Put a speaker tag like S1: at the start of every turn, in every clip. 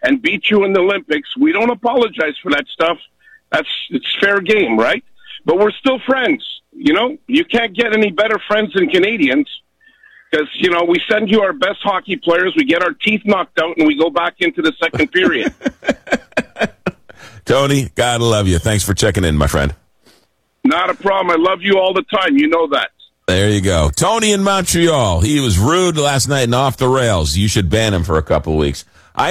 S1: and beat you in the Olympics, we don't apologize for that stuff. It's fair game, right? But we're still friends. You know, you can't get any better friends than Canadians because, you know, we send you our best hockey players, we get our teeth knocked out, and we go back into the second period.
S2: Tony, God love you. Thanks for checking in, my friend.
S1: Not a problem. I love you all the time. You know that. There
S2: you go. Tony in Montreal. He was rude last night and off the rails. You should ban him for a couple of weeks.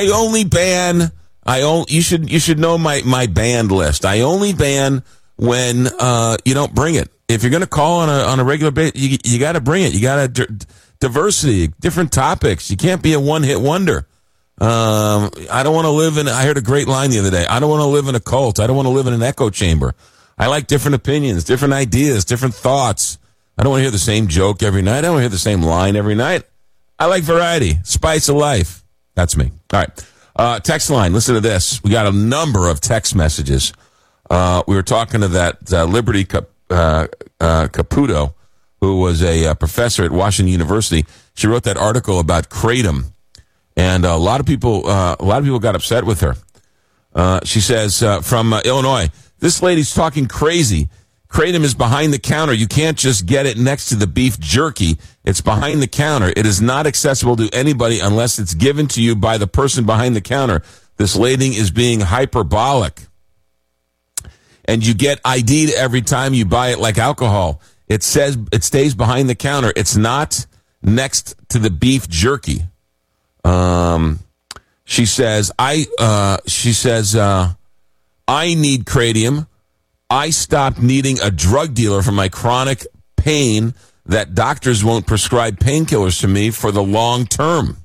S2: You should know my banned list. I only ban when you don't bring it. If you're going to call on a regular basis, you got to bring it. You got to diversity, different topics. You can't be a one-hit wonder. I don't want to live in. I heard a great line the other day. I don't want to live in a cult. I don't want to live in an echo chamber. I like different opinions, different ideas, different thoughts. I don't want to hear the same joke every night. I don't want to hear the same line every night. I like variety, spice of life. That's me. All right. Text line. Listen to this. We got a number of text messages. We were talking to that Liberty Caputo, who was a professor at Washington University. She wrote that article about kratom, and a lot of people got upset with her. She says from Illinois, this lady's talking crazy. Kratom is behind the counter. You can't just get it next to the beef jerky. It's behind the counter. It is not accessible to anybody unless it's given to you by the person behind the counter. This lady is being hyperbolic. And you get ID'd every time you buy it like alcohol. It says it stays behind the counter. It's not next to the beef jerky. She says, I need kratom. I stopped needing a drug dealer for my chronic pain that doctors won't prescribe painkillers to me for the long term.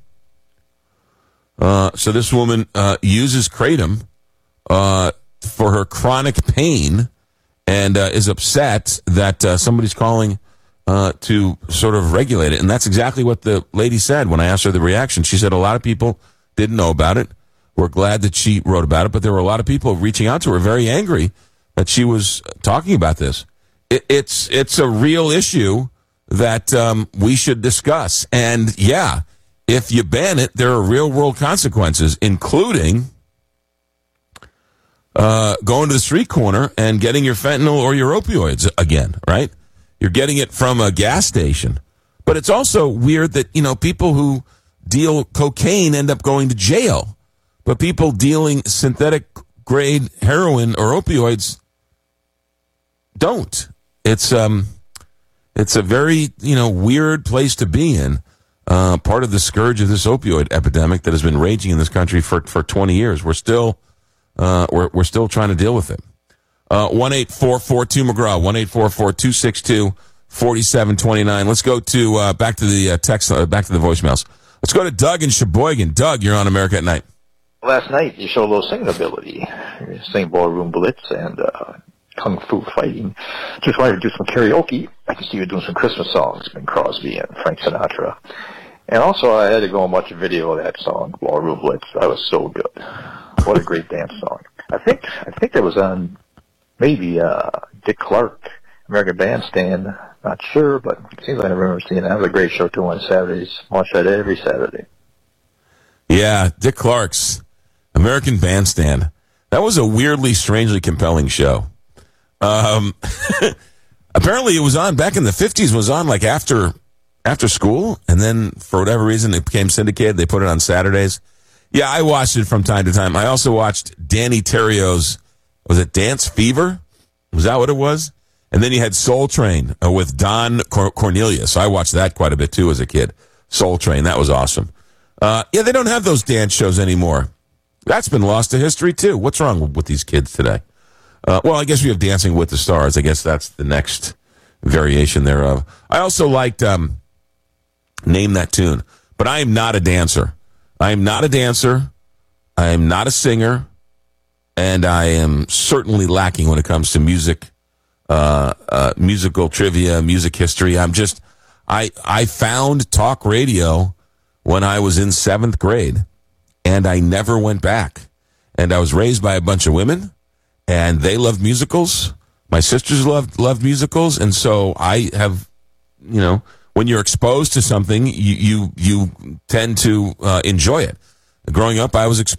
S2: So this woman uses kratom for her chronic pain and is upset that somebody's calling to sort of regulate it. And that's exactly what the lady said when I asked her the reaction. She said a lot of people didn't know about it. We're glad that she wrote about it, but there were a lot of people reaching out to her very angry that she was talking about this. It's a real issue that we should discuss. And, yeah, if you ban it, there are real-world consequences, including going to the street corner and getting your fentanyl or your opioids again, right? You're getting it from a gas station. But it's also weird that, you know, people who deal cocaine end up going to jail. But people dealing synthetic-grade heroin or opioids don't. It's a very, you know, weird place to be in. Part of the scourge of this opioid epidemic that has been raging in this country for 20 years. We're still trying to deal with it. 1-844-2-McGraw, 1-844-262-4729. Let's go to back to the text, back to the voicemails. Let's go to Doug in Sheboygan. Doug, you're on America at Night.
S3: Last night you showed a little singing ability. You sang Ballroom Blitz and Kung Fu Fighting. Just wanted to do some karaoke. I can see you doing some Christmas songs, Bing Crosby and Frank Sinatra. And also I had to go and watch a video of that song, Ballroom Blitz. That was so good. What a great dance song. I think that was on maybe Dick Clark, American Bandstand. Not sure, but it seems like I remember seeing that. That was a great show too on Saturdays. Watch that every Saturday.
S2: Yeah, Dick Clark's American Bandstand. That was a weirdly, strangely compelling show. Apparently it was on back in the 50s, was on like after school, and then for whatever reason it became syndicated. They put it on Saturdays. Yeah, I watched it from time to time. I also watched Danny Terrio's, was it Dance Fever? Was that what it was? And then you had Soul Train with Don Cornelius. I watched that quite a bit too as a kid. Soul Train, that was awesome. Yeah, they don't have those dance shows anymore. That's been lost to history too. What's wrong with these kids today? Well, I guess we have Dancing with the Stars. I guess that's the next variation thereof. I also liked Name That Tune, but I am not a dancer. I am not a dancer. I am not a singer, and I am certainly lacking when it comes to music, musical trivia, music history. I found talk radio when I was in 7th grade, and I never went back. And I was raised by a bunch of women, and they loved musicals. My sisters loved musicals, and so I have, you know, when you're exposed to something, you tend to enjoy it. Growing up, I was exposed